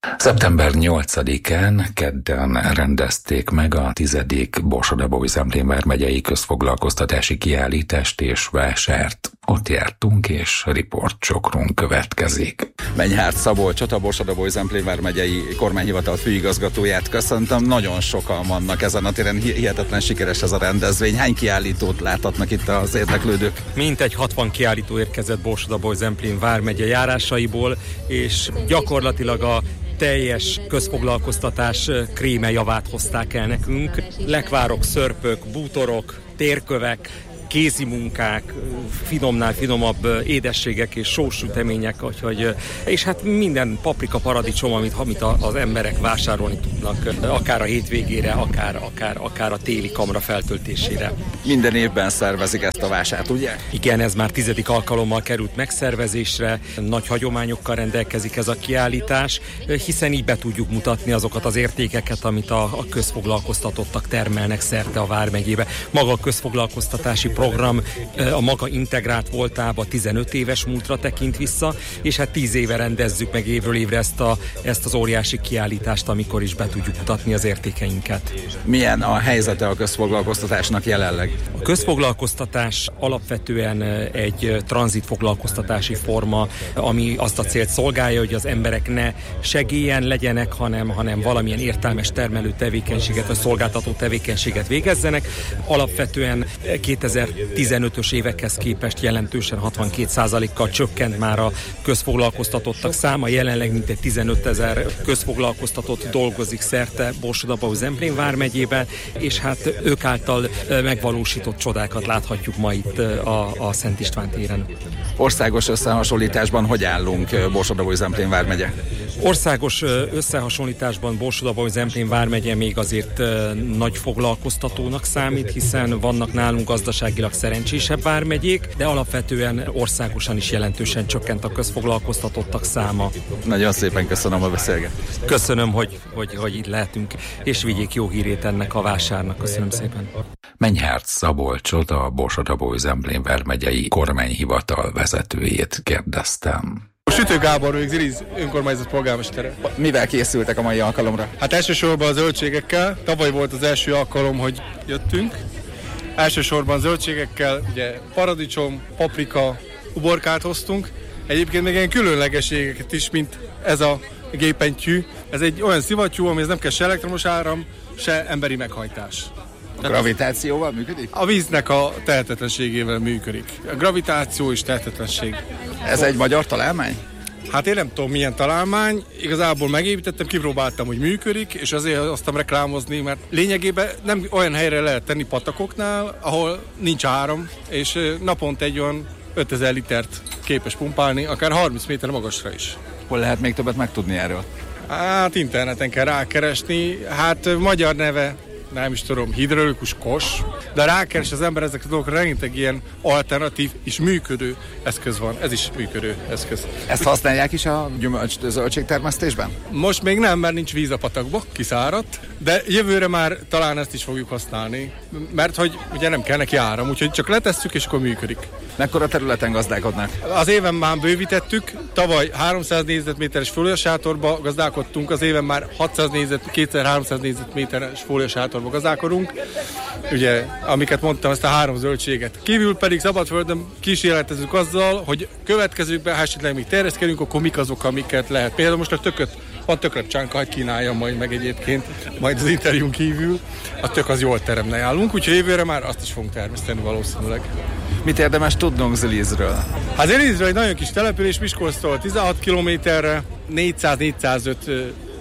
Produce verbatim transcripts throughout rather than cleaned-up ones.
szeptember nyolcadikán kedden rendezték meg a tizedik Borsod-Abaúj-Zemplén vármegyei közfoglalkoztatási kiállítást és vásárt. Ott jártunk, és riportcsokrunk következik. Menyhárt Szabolcsot, a Borsod-Abaúj-Zemplén vármegyei kormányhivatal főigazgatóját köszöntöm. Nagyon sokan vannak ezen a téren, hihetetlen sikeres ez a rendezvény. Hány kiállítót láthatnak itt az érdeklődők? Mintegy hatvan kiállító érkezett Borsod-Abaúj-Zemplén vármegye járásaiból, és gyakorlatilag a teljes közfoglalkoztatás kréme javát hozták el nekünk. Lekvárok, szörpök, bútorok, térkövek, kézi munkák, finomnál finomabb édességek és sós sütemények, úgyhogy, és hát minden paprika, paradicsom, amit, amit az emberek vásárolni tudnak, akár a hétvégére, akár, akár, akár a téli kamra feltöltésére. Minden évben szervezik ezt a vásárt, ugye? Igen, ez már tizedik alkalommal került megszervezésre, nagy hagyományokkal rendelkezik ez a kiállítás, hiszen így be tudjuk mutatni azokat az értékeket, amit a, a közfoglalkoztatottak termelnek szerte a vármegyébe. Maga a közfoglalkoztatási program a maga integrált voltába tizenöt éves múltra tekint vissza, és hát tíz éve rendezzük meg évről évre ezt, a, ezt az óriási kiállítást, amikor is be tudjuk mutatni az értékeinket. Milyen a helyzete a közfoglalkoztatásnak jelenleg? A közfoglalkoztatás alapvetően egy tranzitfoglalkoztatási forma, ami azt a célt szolgálja, hogy az emberek ne segélyen legyenek, hanem, hanem valamilyen értelmes termelő tevékenységet vagy szolgáltató tevékenységet végezzenek. Alapvetően kétezer-tizenötös évekhez képest jelentősen hatvankét százalékkal csökkent már a közfoglalkoztatottak száma, jelenleg mintegy tizenötezer közfoglalkoztatott dolgozik szerte Borsod-Abaúj-Zemplén vármegyében, és hát ők által megvalósított csodákat láthatjuk ma itt a, a Szent István téren. Országos összehasonlításban hogy állunk Borsod-Abaúj-Zemplén vármegye? Országos összehasonlításban Borsod-Abaúj-Zemplén vármegye még azért nagy foglalkoztatónak számít, hiszen vannak nálunk gazdaságilag szerencsésebb vármegyék, de alapvetően országosan is jelentősen csökkent a közfoglalkoztatottak száma. Nagyon szépen köszönöm a beszélgetést. Köszönöm, hogy, hogy, hogy itt lehetünk, és vigyék jó hírét ennek a vásárnak. Köszönöm szépen. Menyhárt Szabolcsot, a Borsod-Abaúj-Zemplén vármegyei kormányhivatal vezetőjét kérdeztem. Sütő Gábor vagyok, Ziriz önkormányzat polgármestere. Mivel készültek a mai alkalomra? Hát elsősorban a zöldségekkel. Tavaly volt az első alkalom, hogy jöttünk. Elsősorban zöldségekkel, ugye paradicsom, paprika, uborkát hoztunk. Egyébként még ilyen különlegességeket is, mint ez a gépentyű. Ez egy olyan szivattyú, amihez nem kell se elektromos áram, se emberi meghajtás. A gravitációval működik? A víznek a tehetetlenségével működik. A gravitáció és tehetetlenség. Ez egy magyar találmány? Hát én nem tudom milyen találmány, igazából megépítettem, kipróbáltam, hogy működik, és azért aztán reklámozni, mert lényegében nem olyan helyre lehet tenni patakoknál, ahol nincs áram, és naponta egy olyan ötezer litert képes pumpálni, akár harminc méter magasra is. Hol lehet még többet megtudni erről? Hát interneten kell rákeresni, hát magyar neve, nem is tudom, hidraulikus kos, de rákeres az ember ezekre a dolgokra, rengeteg ilyen alternatív és működő eszköz van. Ez is működő eszköz. Ezt használják is a gyümölcs zöldségtermesztésben? Most még nem, mert nincs víz a patakba, kiszáradt, de jövőre már talán ezt is fogjuk használni, mert hogy ugye nem kell neki áram, úgyhogy csak letesszük és akkor működik. Mekkora területen gazdálkodnak? Az éven már bővítettük, tavaly háromszáz négyzetméteres fóliasátorba gazdálkodtunk, az éven már hatszáz négyzet, kétezer-háromszáz négyzetméteres fóliasátorba gazdálkodunk, ugye, amiket mondtam, ezt a három zöldséget. Kívül pedig szabadföldön kísérletezünk azzal, hogy következőkben, ha esetleg még terjeszkedünk, akkor mik azok, amiket lehet. Például most a tököt, van tökrepcsánka, hogy kínáljam majd meg egyébként, majd az interjún kívül. A tök az jól teremne állunk, úgyhogy jövőre már azt is fogunk termeszteni valószínűleg. Mit érdemes tudnunk Zilizről? Hát Zilizről egy nagyon kis település, Miskolctól tizenhat kilométerre, négyszáz-négyszázöt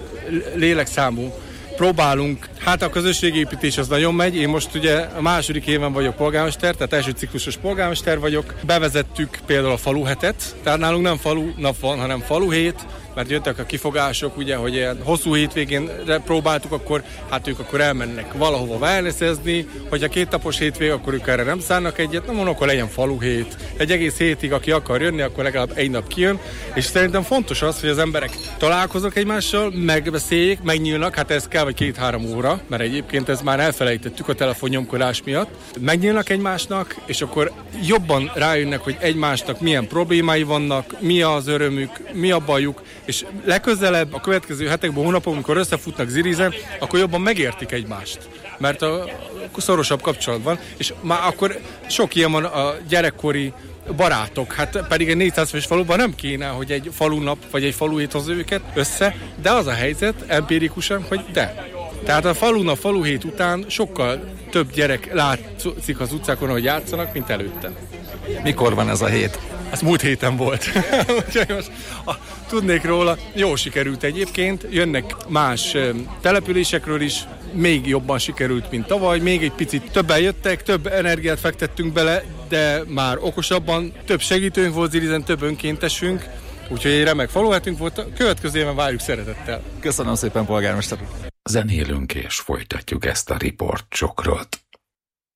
lélekszámú próbálunk. Hát a közösségépítés az nagyon megy. Én most ugye a második éven vagyok polgármester, tehát első ciklusos polgármester vagyok. Bevezettük például a faluhetet, tehát nálunk nem falu nap van, hanem faluhét, mert jöttek a kifogások, ugye, hogy ilyen hosszú hétvégén próbáltuk, akkor hát ők akkor elmennek valahova wellnessezni, hogyha két napos hétvég, akkor ők erre nem szánnak egyet, nem mondom, akkor legyen faluhét. Egy egész hétig, aki akar jönni, akkor legalább egy nap kijön, és szerintem fontos az, hogy az emberek találkoznak egymással, megbeszéljék, megnyílnak, hát ez kell vagy két-három óra, mert egyébként ez már elfelejtettük a telefonnyomkodás miatt. Megnyílnak egymásnak, és akkor jobban rájönnek, hogy egymásnak milyen problémái vannak, mi az örömük, mi a bajuk, és legközelebb a következő hetekben, hónapokban, amikor összefutnak Zirizen, akkor jobban megértik egymást, mert a szorosabb kapcsolat van, és már akkor sok ilyen van a gyerekkori barátok, hát pedig egy négyszáz fős faluban nem kéne, hogy egy falunap vagy egy faluhét hozza őket össze, de az a helyzet empirikusan, hogy de. Tehát a falunap, faluhét után sokkal több gyerek látszik az utcákon, hogy játszanak, mint előtte. Mikor van ez a hét? Az múlt héten volt. Úgyhogy most a, tudnék róla, jól sikerült egyébként, jönnek más településekről is, még jobban sikerült, mint tavaly, még egy picit többen jöttek, több energiát fektettünk bele, de már okosabban, több segítőnk volt Zirizen, több önkéntesünk, úgyhogy egy remek faluhetünk volt, következő éven várjuk szeretettel. Köszönöm szépen, polgármester. Zenélünk és folytatjuk ezt a riportcsokrot.